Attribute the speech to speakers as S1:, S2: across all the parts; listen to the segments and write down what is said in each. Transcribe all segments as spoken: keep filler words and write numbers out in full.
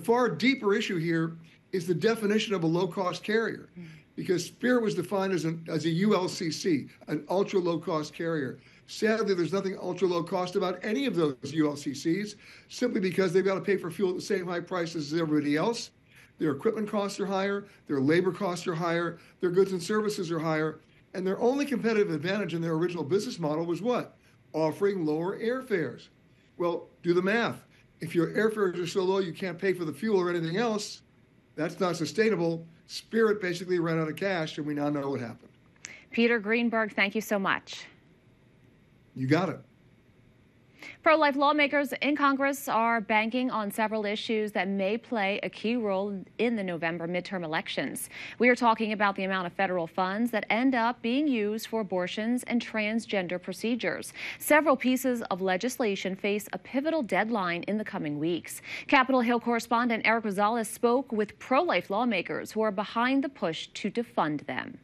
S1: far deeper issue here is the definition of a low-cost carrier, because Spirit was defined as, an, as a U L C C, an ultra-low-cost carrier. Sadly, there's nothing ultra-low-cost about any of those U L C Cs, simply because they've got to pay for fuel at the same high prices as everybody else. Their equipment costs are higher, their labor costs are higher, their goods and services are higher, and their only competitive advantage in their original business model was what? Offering lower airfares. Well, do the math. If your airfares are so low you can't pay for the fuel or anything else, that's not sustainable. Spirit basically ran out of cash, and we now know what happened.
S2: Peter Greenberg, thank you so much.
S1: You got it.
S2: Pro-life lawmakers in Congress are banking on several issues that may play a key role in the November midterm elections. We are talking about the amount of federal funds that end up being used for abortions and transgender procedures. Several pieces of legislation face a pivotal deadline in the coming weeks. Capitol Hill correspondent Eric Rosales spoke with pro-life lawmakers who are behind the push to defund them.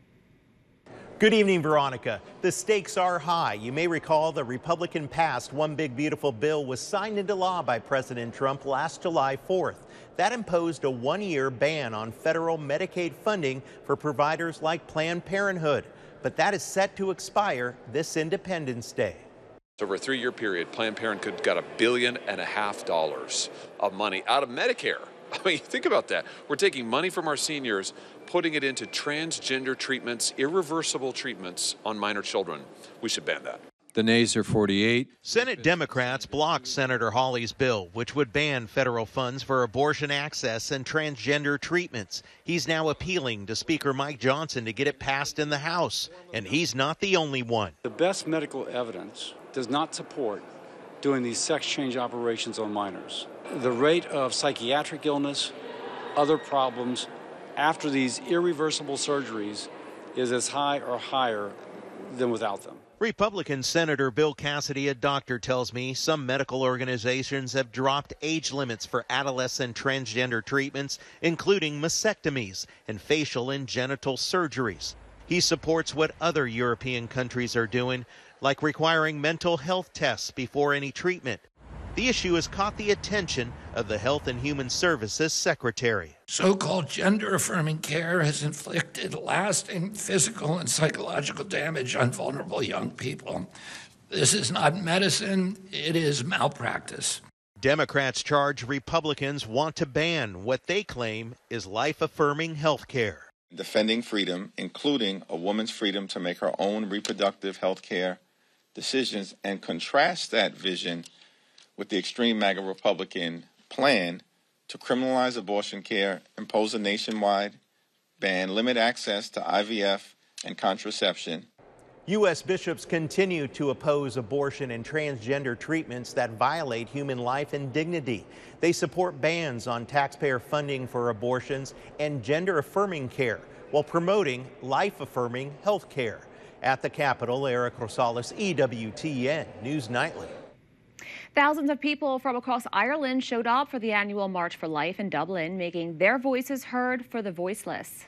S3: Good evening, Veronica. The stakes are high. You may recall the Republican-passed One Big Beautiful Bill was signed into law by President Trump last July fourth. That imposed a one-year ban on federal Medicaid funding for providers like Planned Parenthood. But that is set to expire this Independence Day.
S4: Over a three-year period, Planned Parenthood got a billion and a half dollars of money out of Medicare. I mean, think about that. We're taking money from our seniors, putting it into transgender treatments, irreversible treatments on minor children. We should ban that.
S5: The nays are forty-eight.
S3: Senate Democrats blocked Senator Hawley's bill, which would ban federal funds for abortion access and transgender treatments. He's now appealing to Speaker Mike Johnson to get it passed in the House, and he's not the only one.
S6: The best medical evidence does not support doing these sex change operations on minors. The rate of psychiatric illness, other problems after these irreversible surgeries is as high or higher than without them.
S3: Republican Senator Bill Cassidy, a doctor, tells me some medical organizations have dropped age limits for adolescent transgender treatments, including mastectomies and facial and genital surgeries. He supports what other European countries are doing, like requiring mental health tests before any treatment. The issue has caught the attention of the Health and Human Services Secretary.
S7: So-called gender-affirming care has inflicted lasting physical and psychological damage on vulnerable young people. This is not medicine, it is malpractice.
S3: Democrats charge Republicans want to ban what they claim is life-affirming health care.
S8: Defending freedom, including a woman's freedom to make her own reproductive health care decisions, and contrast that vision with the extreme MAGA Republican plan to criminalize abortion care, impose a nationwide ban, limit access to I V F and contraception.
S3: U S bishops continue to oppose abortion and transgender treatments that violate human life and dignity. They support bans on taxpayer funding for abortions and gender-affirming care while promoting life-affirming health care. At the Capitol, Eric Rosales, E W T N News Nightly.
S2: Thousands of people from across Ireland showed up for the annual March for Life in Dublin, making their voices heard for the voiceless.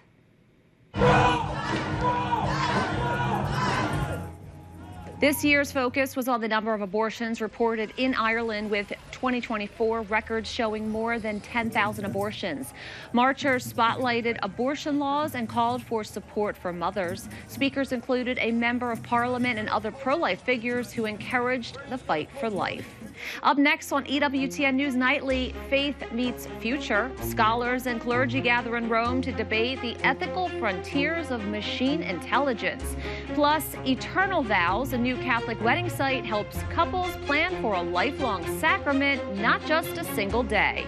S2: This year's focus was on the number of abortions reported in Ireland, with twenty twenty-four records showing more than ten thousand abortions. Marchers spotlighted abortion laws and called for support for mothers. Speakers included a member of parliament and other pro-life figures who encouraged the fight for life. Up next on E W T N News Nightly, Faith Meets Future. Scholars and clergy gather in Rome to debate the ethical frontiers of machine intelligence. Plus, Eternal Vows, a new Catholic wedding site, helps couples plan for a lifelong sacrament, not just a single day.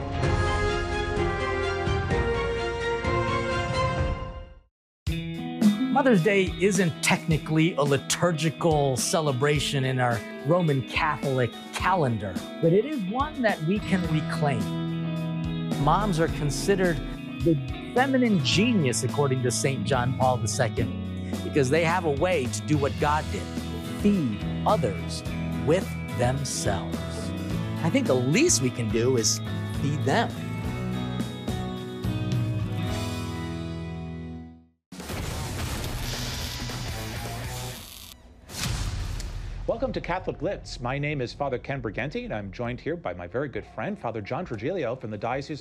S9: Mother's Day isn't technically a liturgical celebration in our Roman Catholic calendar, but it is one that we can reclaim. Moms are considered the feminine genius, according to Saint John Paul the Second, because they have a way to do what God did, feed others with themselves. I think the least we can do is feed them.
S10: Welcome to Catholic Blitz. My name is Father Ken Briganti, and I'm joined here by my very good friend, Father John Trigilio from the Diocese